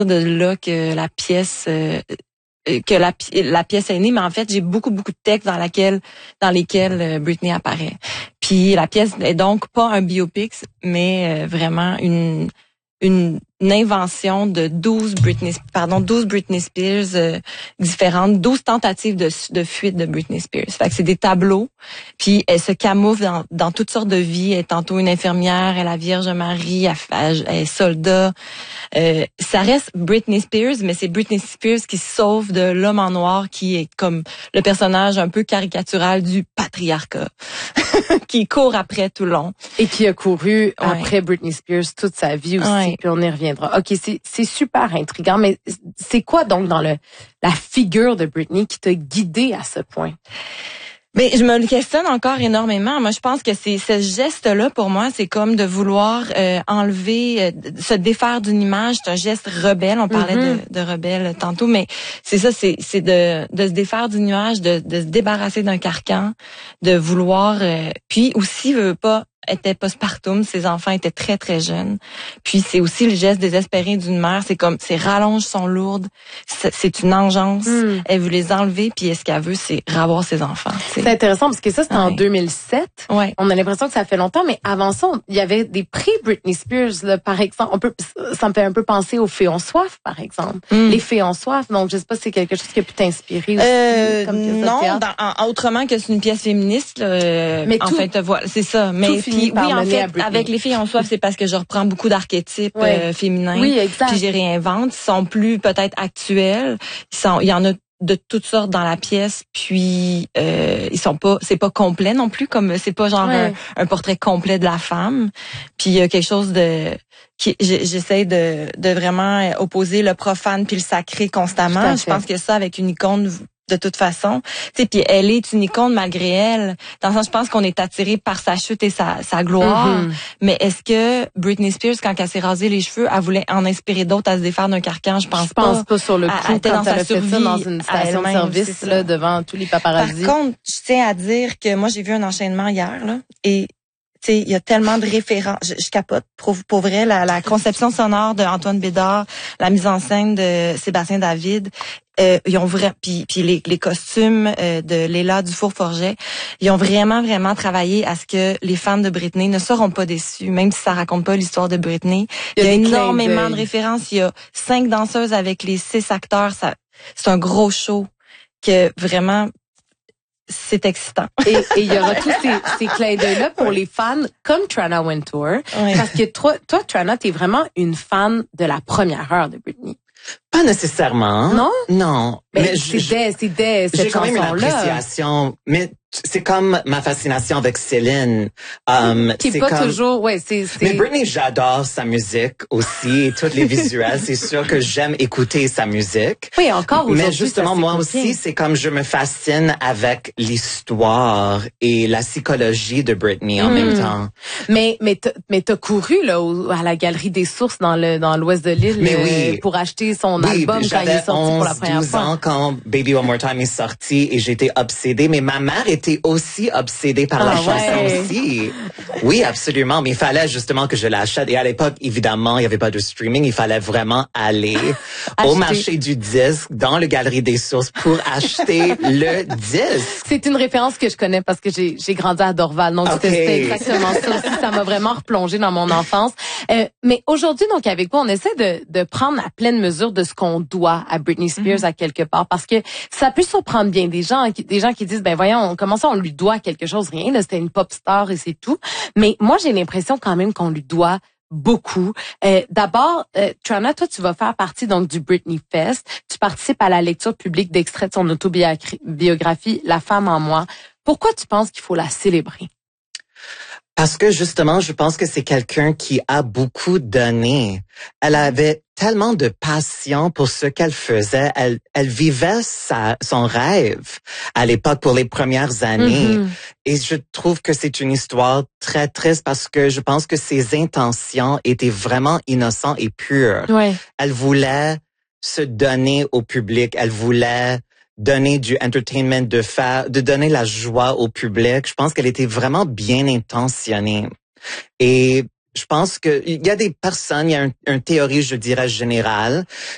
de là que la pièce la pièce est née, mais en fait, j'ai beaucoup de textes dans lesquels Britney apparaît. Puis la pièce est donc pas un biopic, mais vraiment une invention de 12 Britney Spears différentes, 12 tentatives de fuite de Britney Spears. Fait que c'est des tableaux, puis elle se camoufle dans toutes sortes de vies. Elle est tantôt une infirmière, elle est la Vierge Marie, elle est soldat. Ça reste Britney Spears, mais c'est Britney Spears qui sauve de l'homme en noir qui est comme le personnage un peu caricatural du patriarcat qui court après tout le long. Et qui a couru après Britney Spears toute sa vie aussi, puis on y reviendra. OK, c'est super intriguant, mais c'est quoi donc dans la figure de Britney qui t'a guidée à ce point? Mais je me le questionne encore énormément. Moi, je pense que c'est ce geste-là, pour moi, c'est comme de vouloir enlever, se défaire d'une image. C'est un geste rebelle. On parlait de rebelle tantôt, mais c'est ça, c'est de se défaire d'une image, de se débarrasser d'un carcan, de vouloir. Puis aussi, était postpartum, ses enfants étaient très très jeunes. Puis c'est aussi le geste désespéré d'une mère, c'est comme ses rallonges sont lourdes, c'est une engeance, elle veut les enlever, puis ce qu'elle veut c'est ravoir ses enfants. C'est intéressant parce que ça c'était en 2007. Ouais. On a l'impression que ça fait longtemps, mais avant ça, il y avait des prix Britney Spears là, par exemple. Ça me fait un peu penser aux Fées ont soif, par exemple. Les Fées ont soif, donc je sais pas si c'est quelque chose qui a pu t'inspirer aussi comme pièce non, de théâtre. autrement que c'est une pièce féministe là, mais en fait voilà, c'est ça, mais puis oui, en fait, avec les Filles en soif, c'est parce que je reprends beaucoup d'archétypes féminins. Oui, exact. Puis j'y réinvente. Ils sont plus peut-être actuels. Il y en a de toutes sortes dans la pièce. Puis c'est pas complet non plus, comme c'est pas genre un portrait complet de la femme. Puis il y a quelque chose j'essaie de vraiment opposer le profane puis le sacré constamment. Je pense que ça avec une icône de toute façon, tu sais, puis elle est une icône malgré elle. Dans le sens, je pense qu'on est attiré par sa chute et sa gloire. Mais est-ce que Britney Spears, quand elle s'est rasé les cheveux, elle voulait en inspirer d'autres à se défaire d'un carcan? Je pense pas sur le coup. Elle était quand dans elle sa a fait survie ça dans une station de service là, devant tous les paparazzis. Par contre, je tiens à dire que moi, j'ai vu un enchaînement hier là, et tu sais, il y a tellement de références. Je capote. Pour vrai, la conception sonore de Antoine Bédard, la mise en scène de Sébastien David, ils ont vraiment, puis les costumes de Léla Dufour-Forget, ils ont vraiment travaillé à ce que les fans de Britney ne seront pas déçus, même si ça raconte pas l'histoire de Britney. Il y a énormément de références. Il y a 5 danseuses avec les 6 acteurs. C'est un gros show que vraiment. C'est excitant. Et il y aura tous ces clins d'œil-là pour les fans comme Trana Wintour. Parce que toi, Trana, t'es vraiment une fan de la première heure de Britney. Pas nécessairement. Non? Non. Mais c'est dès cette j'ai quand même une chanson-là. appréciation, mais c'est comme ma fascination avec Céline. Qui est pas toujours, c'est. Mais Britney, j'adore sa musique aussi, et tous les visuels. C'est sûr que j'aime écouter sa musique. Oui, encore aujourd'hui. Mais justement, moi aussi, c'est comme je me fascine avec l'histoire et la psychologie de Britney en même temps. Mais t'as couru, là, à la Galerie des Sources dans l'ouest de l'île, pour acheter son album quand il est sorti pour la première fois. 11, 12 ans quand Baby One More Time est sorti et j'étais obsédée. Mais ma mère était aussi obsédée par la chanson aussi. Oui, absolument. Mais il fallait justement que je l'achète. Et à l'époque, évidemment, il n'y avait pas de streaming. Il fallait vraiment aller au marché du disque, dans le Galerie des Sources pour acheter le disque. C'est une référence que je connais parce que j'ai grandi à Dorval. Donc, c'était exactement ça aussi. Ça m'a vraiment replongé dans mon enfance. Mais aujourd'hui, donc, avec toi, on essaie de prendre la pleine mesure de ce qu'on doit à Britney Spears à quelque part. Parce que ça peut surprendre bien des gens qui disent, ben voyons, comment ça on lui doit quelque chose? Rien, là, c'était une pop star et c'est tout. Mais moi, j'ai l'impression quand même qu'on lui doit beaucoup. D'abord, Trana, toi, tu vas faire partie donc du Britney Fest. Tu participes à la lecture publique d'extraits de son autobiographie La femme en moi. Pourquoi tu penses qu'il faut la célébrer? Parce que justement, je pense que c'est quelqu'un qui a beaucoup donné. Elle avait tellement de passion pour ce qu'elle faisait. Elle vivait son rêve à l'époque pour les premières années. Et je trouve que c'est une histoire très triste parce que je pense que ses intentions étaient vraiment innocentes et pures. Ouais. Elle voulait se donner au public. Elle voulait donner du entertainment, de donner la joie au public. Je pense qu'elle était vraiment bien intentionnée. Et je pense que il y a des personnes, il y a une théorie, je dirais, générale,